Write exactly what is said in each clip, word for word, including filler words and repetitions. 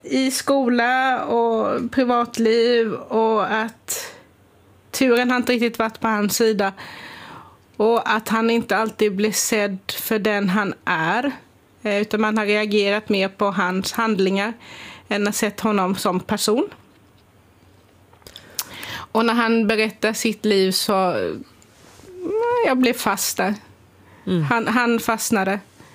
i skola och privatliv, och att turen har inte riktigt varit på hans sida. Och att han inte alltid blir sedd för den han är. Utan man har reagerat mer på hans handlingar än att sett honom som person. Och när han berättar sitt liv så... Jag blev fast där. Mm. Han, han fastnade.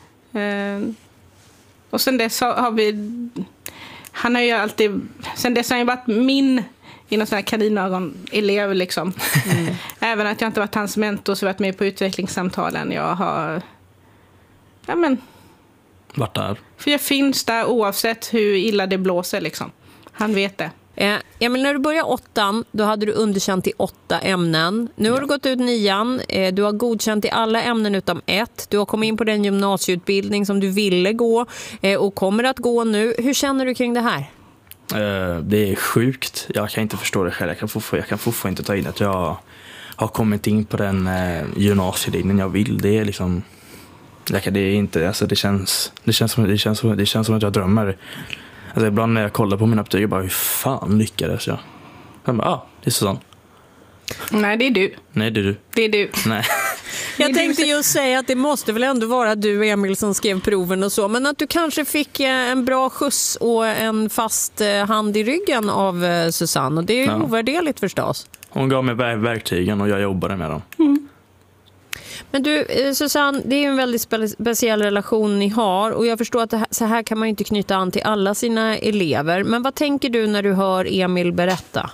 Och sen dess har vi... Han har ju alltid... Sen dess har han varit min... inom sådana här kaninögon-elev liksom. Mm. Även att jag inte varit hans mentor så varit med på utvecklingssamtalen. Jag har... Ja men... Vart där? För jag finns där oavsett hur illa det blåser liksom. Han vet det. Eh, Emil, när du började åttan, då hade du underkänt i åtta ämnen. Nu har ja. du gått ut nian. Eh, du har godkänt i alla ämnen utom ett. Du har kommit in på den gymnasieutbildning som du ville gå eh, och kommer att gå nu. Hur känner du kring det här? Eh, det är sjukt. Jag kan inte förstå det själv. Jag kan fortfarande, jag kan fortfarande inte ta in att jag har kommit in på den eh, gymnasielinjen jag vill. Det är liksom... Det är inte, alltså det känns det känns som det känns som det känns som att jag drömmer. Alltså ibland när jag kollar på mina betyg jag bara hur fan lyckades jag? Jag bara, ah, det är så. Nej, det är du. Nej, det är du. Det är du. Nej. Jag tänkte just säga att det måste väl ändå vara du, Emil, som skrev proven och så, men att du kanske fick en bra skjuts och en fast hand i ryggen av Susanne, och det är ju ja. ovärderligt förstås. Hon gav mig verktygen och jag jobbade med dem. Mm. Men du, Susanne, det är en väldigt spe- speciell relation ni har, och jag förstår att det här, så här kan man ju inte knyta an till alla sina elever. Men vad tänker du när du hör Emil berätta?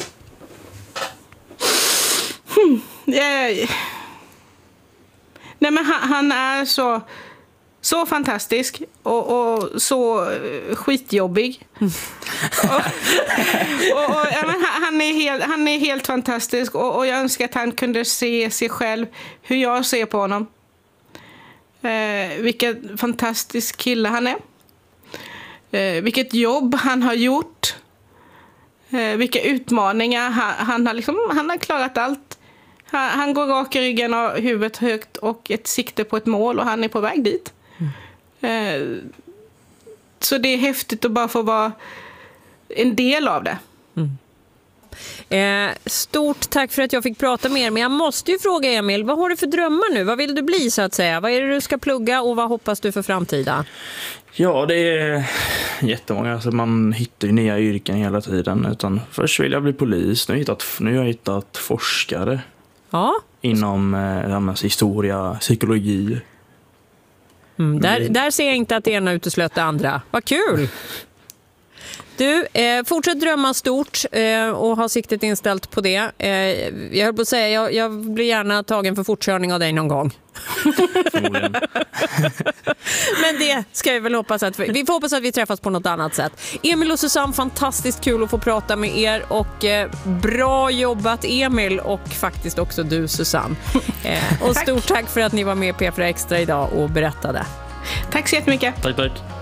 Hmm. Yeah. Nej, men han, han är så, så fantastisk och, och så skitjobbig. Mm. och, och, och, ja, men han, är helt, han är helt fantastisk, och, och jag önskar att han kunde se sig själv hur jag ser på honom. Eh, vilken fantastisk kille han är. Eh, vilket jobb han har gjort. Eh, vilka utmaningar. Han, han, har liksom, han har klarat allt. Han, han går rak i ryggen och huvudet högt och ett sikte på ett mål, och han är på väg dit. Mm. Eh, så det är häftigt att bara få vara en del av det. Mm. Eh, stort tack för att jag fick prata med er. Men jag måste ju fråga, Emil, vad har du för drömmar nu? Vad vill du bli, så att säga? Vad är det du ska plugga och vad hoppas du för framtida? Ja, det är jättemånga. Alltså man hittar ju nya yrken hela tiden. Utan först vill jag bli polis. Nu har jag hittat, nu har jag hittat forskare. Ja. Inom eh, historia, psykologi. Mm, där, där ser jag inte att det ena uteslöt det andra. Vad kul! Du, eh, fortsätt drömma stort eh, och ha siktet inställt på det. Eh, jag höll på att säga, jag, jag blir gärna tagen för fortkörning av dig någon gång. Förmodligen. Men det ska vi väl hoppas att vi, vi får hoppas att vi träffas på något annat sätt. Emil och Susanne, fantastiskt kul att få prata med er, och eh, bra jobbat Emil, och faktiskt också du, Susanne. Eh, och stort tack för att ni var med på P fyra Extra idag och berättade. Tack så jättemycket. Tack, tack.